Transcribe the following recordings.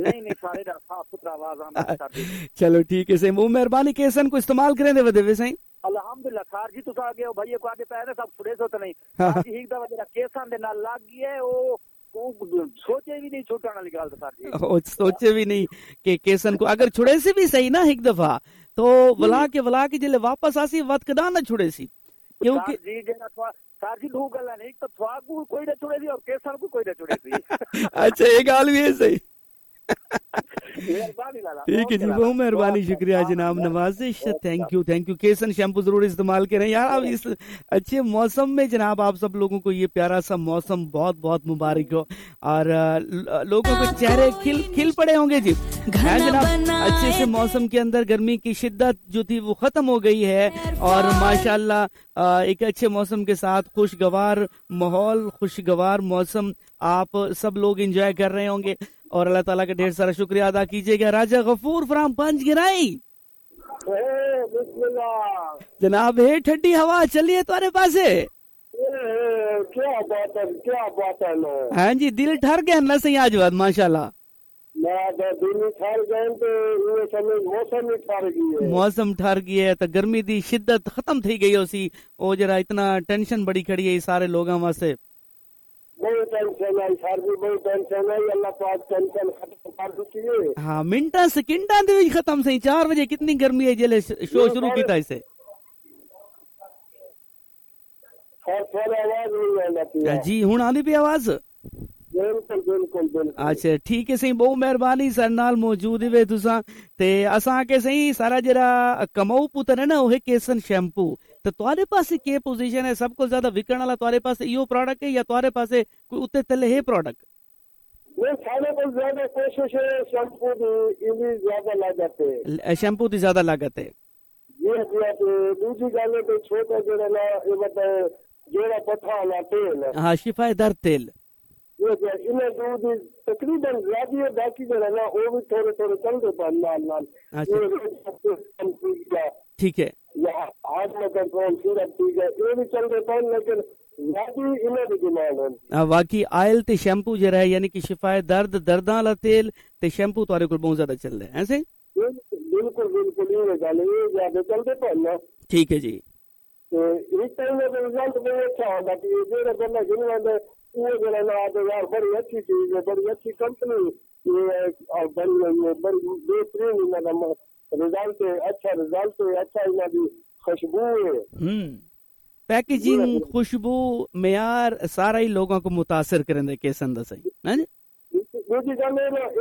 नहीं सारे साफ सुथरा आवाज आंदा सर जी। चलो ठीक है सही, वो मेहरबानी केसन को इस्तेमाल करें दे वदे सही अल्हम्दुलिल्लाह सर जी तुसा आगे हो भाई को आगे पैर सब छुड़े सो तो नहीं सर जी एक दफा जरा केसन दे नाल लग गया वो सोचे भी नहीं छूटने वाली गल सर जी, सोचे भी नहीं कि केसन को अगर छुड़े से भी सही ना एक दफा तो वला के जिले वापस आसी वत कदा ना छुड़े सी क्योंकि जी जेना सर जी दो गल्ला नहीं तो थवागु कोई ना छुड़े सी और केसन को कोई ना छुड़े सी। अच्छा ये गाल भी है सही। मेहरबानी लाला, ठीक है जी, बहुत मेहरबानी, शुक्रिया जनाब नवाजिश, थैंक यू। केसन शैम्पू जरूर इस्तेमाल करें यार। अब इस अच्छे मौसम में जनाब आप सब लोगों को ये प्यारा सा मौसम बहुत बहुत मुबारक हो और लोगों के चेहरे खिल पड़े होंगे जी है जनाब। अच्छे से मौसम के अंदर गर्मी की शिद्दत जो थी वो खत्म हो गई है और माशाल्लाह एक अच्छे मौसम के साथ खुशगवार माहौल, खुशगवार मौसम आप सब लोग एंजॉय कर रहे होंगे और अल्लाह ताला का ढेर सारा शुक्रिया अदा कीजिएगा। राजा गफूर फ्राम पंचगिराई जनाब, है ठंडी हवा चलिए तुम्हारे पास है? क्या बात है हाँ जी, दिल ठर गया ना सही आज बात माशाल्लाह। मौसम ठर गया है तो गर्मी दी शिद्दत खत्म थी गई उसी ओ जरा इतना टेंशन बड़ी खड़ी है सारे लोगों वास्ते। बहुत टेंशन है सर जी, बहुत टेंशन है, अल्लाह पाक टेंशन खत्म कर देती है। हाँ मिनटा सेकंडा दे विच खत्म सही। 4 बजे कितनी गर्मी है जिले शो शुरू किया इसे आवाज नहीं आती जी हुण आंदी पई आवाज? बिल्कुल। अच्छा ठीक है सही, बहुत मेहरबानी सर नाल मौजूद वे तुसा ते असां के सही सारा जरा कमाऊ पुत्र है ना वो है केसन शैम्पू। तो तुम्हारे पास के पोजीशन है सबको ज्यादा विकण वाला तुम्हारे पास यो प्रोडक्ट है या तुम्हारे पास कोई उत्ते तले है प्रोडक्ट? सारे को ज्यादा कोशिश है शैम्पू दी ज्यादा लागत है, शैम्पू दी ज्यादा लागत है। दूसरी गल है छोटा जरा ना ये बता जेड़ा पठा वाला तेल, हाँ शिफाए दर्द तेल इन्हें दूध तकरीबन ज्यादा है, बाकी जरा ना वो भी थोड़े चलते पान नाल ठीक है आज में कंट्रोल सिरप ठीक है ये भी चलते पान लेकिन ज्यादा इन्हें भी डिमांड है। बाकी आयल ते शैम्पू जरा है यानी कि शिफाए दर्दां वाला तेल ते शैम्पू तुम्हारे को बहुत ज्यादा चल रहे हैं ऐसे? बिल्कुल ये गल ये ज्यादा चलते पान ना। ठीक है जी, तो इस टाइम में रिजल्ट बहुत अच्छा होगा कि ये बंदा जिन्होंने वो जरा ना यार बड़ी अच्छी चीज है, बड़ी अच्छी कंपनी ये और बड़ी बेहतरीन रिजल्ट है, अच्छा इन्हें भी खुशबू है, पैकेजिंग खुशबू मेयार सारा ही लोगों को मुतासिर करेंगे केसन दा सही है जी। दूसरी गल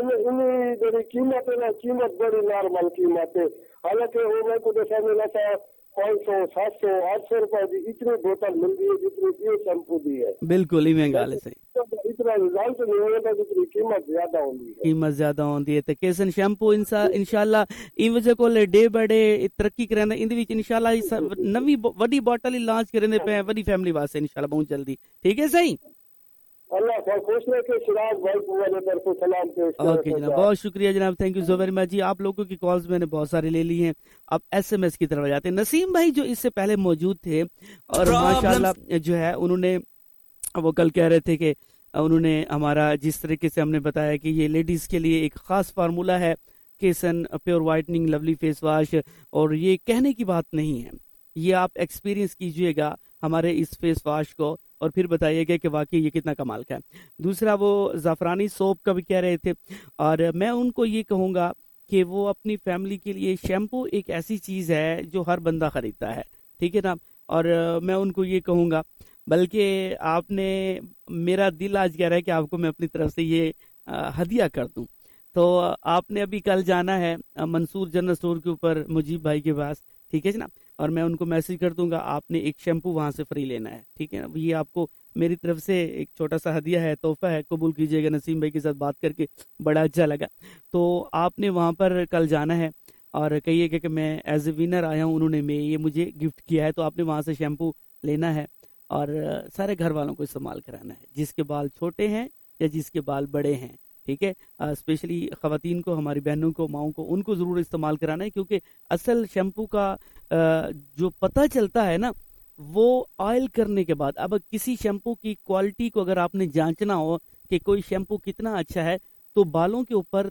इन जी कीमत है ना, कीमत बड़ी नॉर्मल कीमत है, हालांकि वो मैं को दसा मिला था 500 700 800 रुपए की इतनी बोतल मिलती है जितनी ये शैम्पू दी है। बिल्कुल ही महंगा है सही, इतना रिजल्ट नहीं होता जितनी कीमत ज्यादा होती है तो केसन शैम्पू इंशाल्लाह इन वजह को डे बाय डे तरक्की करेंगे इन विच इंशाल्लाह नवी वड्डी बोतल ही लॉन्च करेंगे पे वड्डी फैमिली वास्ते इंशाल्लाह बहुत जल्दी। ठीक है सही, अल्लाह खुश रखे। शिराज भाई को मेरे तरफ से सलाम पेश करें। ओके जनाब, बहुत शुक्रिया जनाब, thank you so very much जी। आप लोगों की कॉल्स मैंने बहुत सारी ले ली हैं, अब एसएमएस की तरफ जाते हैं। नसीम भाई जो इससे पहले मौजूद थे और माशाल्लाह जो है उन्होंने वो कल कह रहे थे कि उन्होंने हमारा जिस तरीके से हमने बताया कि ये लेडीज के लिए एक खास फार्मूला है केसन pure whitening lovely face wash, और ये कहने की बात नहीं है, ये आप एक्सपीरियंस कीजिएगा हमारे इस फेस वॉश को और फिर बताइएगा कि वाकई ये कितना कमाल का है। दूसरा वो जाफरानी सोप का भी कह रहे थे और मैं उनको ये कहूँगा कि वो अपनी फैमिली के लिए शैम्पू एक ऐसी चीज़ है जो हर बंदा खरीदता है, ठीक है ना, और मैं उनको ये कहूँगा, बल्कि आपने मेरा दिल आज कह रहा है कि आपको मैं अपनी तरफ से ये हदिया कर दूं। तो आपने अभी कल जाना है मंसूर जनरल स्टोर के ऊपर मुजीब भाई के पास, ठीक है ना, और मैं उनको मैसेज कर दूंगा, आपने एक शैम्पू वहां से फ्री लेना है, ठीक है ना। ये आपको मेरी तरफ से एक छोटा सा हदिया है, तोहफा है, कबूल कीजिएगा। नसीम भाई के साथ बात करके बड़ा अच्छा लगा। तो आपने वहां पर कल जाना है और कहिएगा कि मैं एज ए विनर आया हूँ, उन्होंने ये मुझे गिफ्ट किया है, तो आपने वहां से शैम्पू लेना है और सारे घर वालों को इस्तेमाल कराना है, जिसके बाल छोटे हैं या जिसके बाल बड़े हैं, ठीक है। स्पेशली खवातीन को, हमारी बहनों को, माओं को, उनको जरूर इस्तेमाल कराना है, क्योंकि असल शैम्पू का जो पता चलता है ना वो ऑयल करने के बाद। अब किसी शैम्पू की क्वालिटी को अगर आपने जांचना हो कि कोई शैम्पू कितना अच्छा है, तो बालों के ऊपर